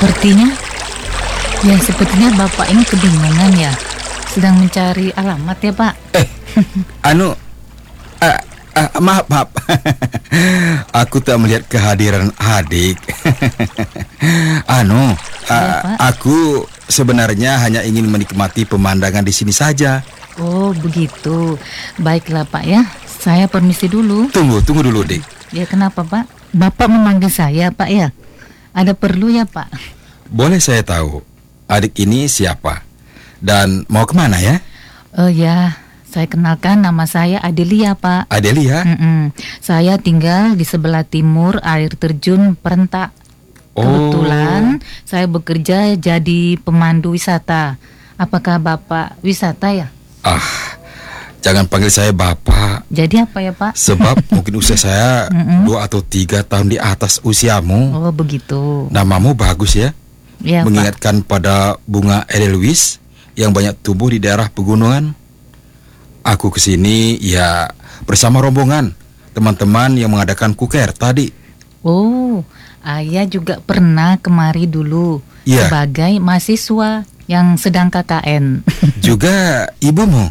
Sepertinya Bapak ini kebingungan ya. Sedang mencari alamat ya, Pak? Anu, maaf. Aku tak melihat kehadiran adik. Pak. Aku sebenarnya hanya ingin menikmati pemandangan di sini saja. Oh, begitu. Baiklah, Pak ya. Saya permisi dulu. Tunggu dulu, Dik. Ya, kenapa, Pak? Bapak memanggil saya, Pak ya? Ada perlu ya, Pak? Boleh saya tahu adik ini siapa? Dan mau kemana ya? Ya, saya kenalkan, nama saya Adelia, Pak. Adelia? Saya tinggal di sebelah timur air terjun Perentak. Kebetulan saya bekerja jadi pemandu wisata. Apakah Bapak wisata ya? Jangan panggil saya Bapak. Jadi apa ya, Pak? Sebab mungkin usia saya 2 atau 3 tahun di atas usiamu. Oh, begitu. Namamu bagus ya. Ya, Mengingatkan pada bunga edelweiss yang banyak tumbuh di daerah pegunungan. Aku kesini ya bersama rombongan teman-teman yang mengadakan kuker tadi. Oh, ayah juga pernah kemari dulu. Iya. Sebagai mahasiswa yang sedang KKN. Juga ibumu?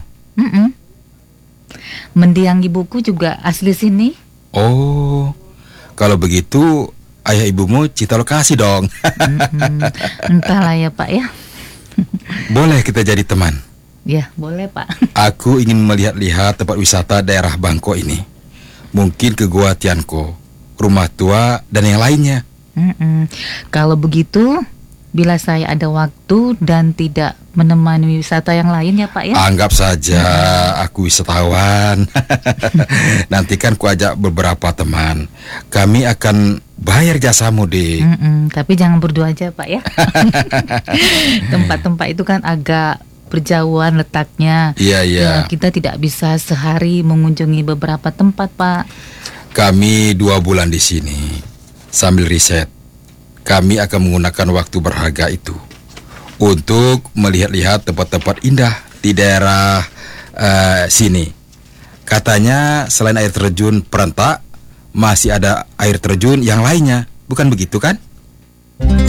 Mendiang ibuku juga asli sini. Oh, kalau begitu ayah ibumu cita lokasi dong. Entahlah ya, Pak ya. Boleh kita jadi teman? Ya, boleh, Pak. Aku ingin melihat-lihat tempat wisata daerah Bangko ini. Mungkin ke Gua Tianko, rumah tua, dan yang lainnya. Kalau begitu, bila saya ada waktu dan tidak menemani wisata yang lain ya, Pak ya. Anggap saja aku wisatawan. Nanti kan ku ajak beberapa teman. Kami akan bayar jasamu, Dik. Tapi jangan berdua aja, Pak ya. Tempat-tempat itu kan agak berjauhan letaknya. Iya. Ya, kita tidak bisa sehari mengunjungi beberapa tempat, Pak. Kami 2 bulan di sini. Sambil riset, kami akan menggunakan waktu berharga itu untuk melihat-lihat tempat-tempat indah di daerah sini. Katanya selain air terjun Perentak, masih ada air terjun yang lainnya. Bukan begitu kan?